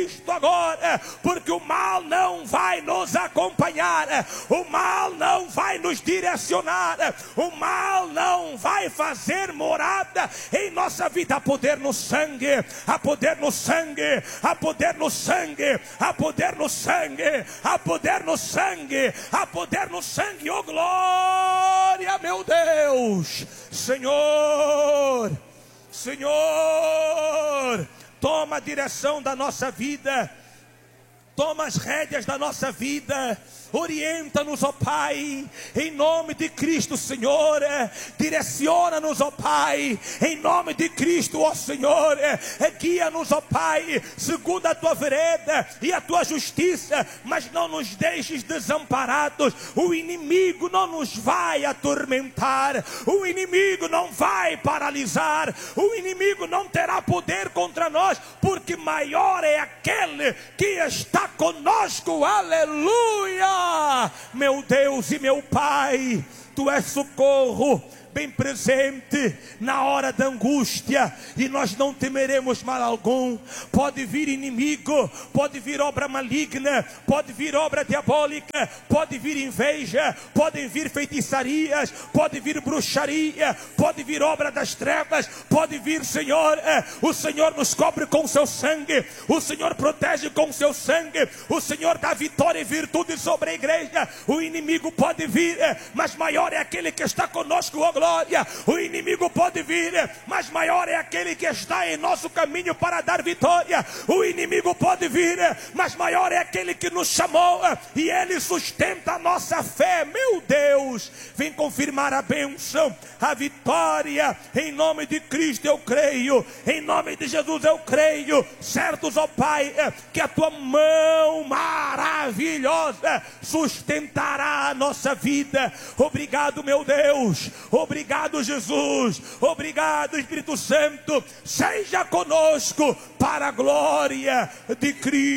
Cristo agora, porque o mal não vai nos acompanhar, o mal não vai nos direcionar, o mal não vai fazer morada em nossa vida. Há poder no sangue, há poder no sangue, há poder no sangue, há poder no sangue, há poder no sangue, há poder no sangue. Oh glória, meu Deus, Senhor, Senhor, toma a direção da nossa vida, toma as rédeas da nossa vida, orienta-nos, ó Pai, em nome de Cristo, Senhor, direciona-nos, ó Pai, em nome de Cristo, ó Senhor, guia-nos, ó Pai, segundo a tua vereda e a tua justiça, mas não nos deixes desamparados. O inimigo não nos vai atormentar, o inimigo não vai paralisar, o inimigo não terá poder contra nós, porque maior é aquele que está conosco. Aleluia! Meu Deus e meu Pai, tu és socorro bem presente na hora da angústia, e nós não temeremos mal algum. Pode vir inimigo, pode vir obra maligna, pode vir obra diabólica, pode vir inveja, podem vir feitiçarias, pode vir bruxaria, pode vir obra das trevas, pode vir, Senhor, o Senhor nos cobre com o seu sangue, o Senhor protege com o seu sangue, o Senhor dá vitória e virtude sobre a igreja. O inimigo pode vir, mas maior é aquele que está conosco, ó glória. O inimigo pode vir, mas maior é aquele que está em nosso caminho para dar vitória. O inimigo pode vir, mas maior é aquele que nos chamou, e ele sustenta a nossa fé. Meu Deus, vem confirmar a bênção, a vitória, em nome de Cristo eu creio, em nome de Jesus eu creio, certos, ó Pai, que a tua mão maravilhosa sustentará a nossa vida. Obrigado, meu Deus, obrigado, Jesus, obrigado, Espírito Santo, seja conosco para a glória de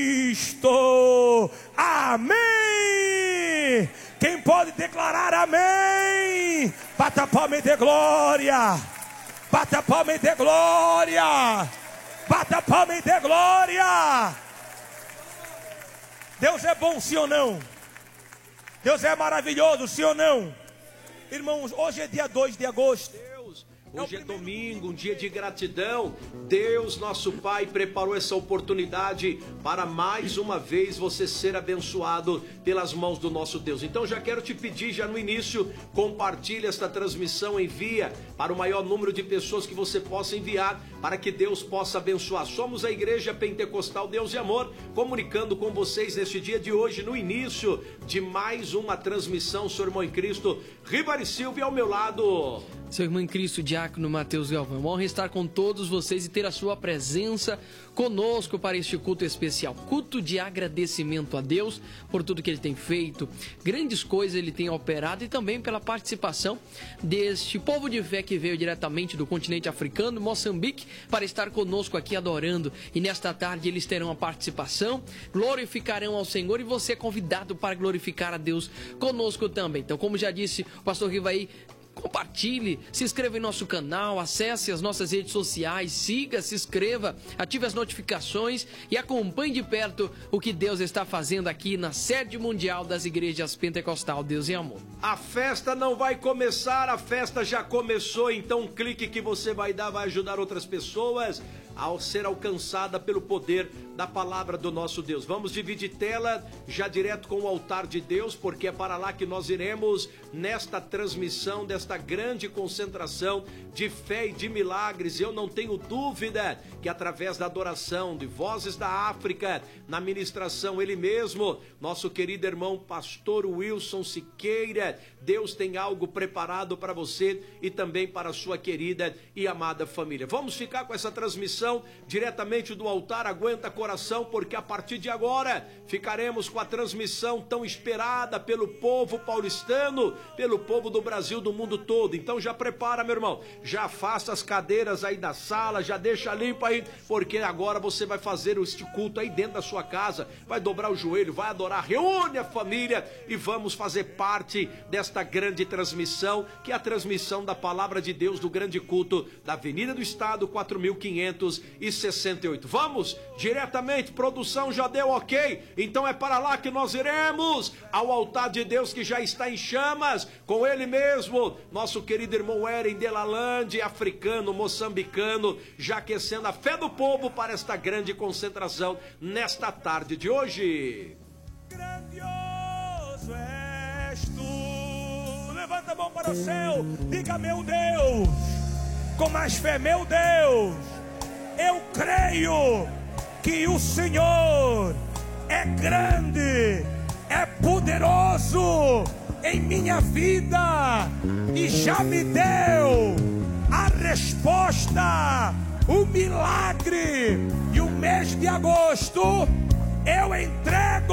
Cristo. Amém. Quem pode declarar amém? Bata palma e dê glória, bata palma e dê glória, bata palma e dê glória. Deus é bom, sim ou não? Deus é maravilhoso, sim ou não? Irmãos, hoje é dia 2 de agosto. Hoje é domingo, um dia de gratidão. Deus, nosso Pai, preparou essa oportunidade para mais uma vez você ser abençoado pelas mãos do nosso Deus. Então já quero te pedir, já no início, compartilhe esta transmissão, envia para o maior número de pessoas que você possa enviar, para que Deus possa abençoar. Somos a Igreja Pentecostal Deus e Amor, comunicando com vocês neste dia de hoje, no início de mais uma transmissão. Sou irmão em Cristo, Ribari Silva, e ao meu lado... Seu irmão em Cristo, Diácono Mateus Galvão. Honra estar com todos vocês e ter a sua presença conosco para este culto especial. Culto de agradecimento a Deus por tudo que Ele tem feito. Grandes coisas Ele tem operado, e também pela participação deste povo de fé que veio diretamente do continente africano, Moçambique, para estar conosco aqui adorando. E nesta tarde eles terão a participação, glorificarão ao Senhor, e você é convidado para glorificar a Deus conosco também. Então, como já disse o pastor Rivaí, compartilhe, se inscreva em nosso canal, acesse as nossas redes sociais, siga, se inscreva, ative as notificações e acompanhe de perto o que Deus está fazendo aqui na sede mundial das igrejas Pentecostal Deus e Amor. A festa não vai começar, a festa já começou, então um clique que você vai dar vai ajudar outras pessoas ao ser alcançada pelo poder da palavra do nosso Deus. Vamos dividir tela já direto com o altar de Deus, porque é para lá que nós iremos nesta transmissão desta grande concentração de fé e de milagres. Eu não tenho dúvida que através da adoração de Vozes da África, na ministração, ele mesmo, nosso querido irmão pastor Wilson Siqueira, Deus tem algo preparado para você e também para a sua querida e amada família. Vamos ficar com essa transmissão diretamente do altar. Aguenta coração, porque a partir de agora ficaremos com a transmissão tão esperada pelo povo paulistano, pelo povo do Brasil, do mundo todo. Então já prepara, meu irmão, já afasta as cadeiras aí da sala, já deixa limpo aí, porque agora você vai fazer este culto aí dentro da sua casa, vai dobrar o joelho, vai adorar, reúne a família e vamos fazer parte desta grande transmissão, que é a transmissão da palavra de Deus do grande culto da Avenida do Estado 4568. Vamos direto diretamente. Produção já deu ok, então é para lá que nós iremos, ao altar de Deus que já está em chamas, com ele mesmo, nosso querido irmão Eren Delalande, africano, moçambicano, já aquecendo a fé do povo para esta grande concentração nesta tarde de hoje. Grandioso és tu. Levanta a mão para o céu, diga: meu Deus, com mais fé, meu Deus, eu creio que o Senhor é grande, é poderoso em minha vida e já me deu a resposta, o milagre. E o mês de agosto eu entrego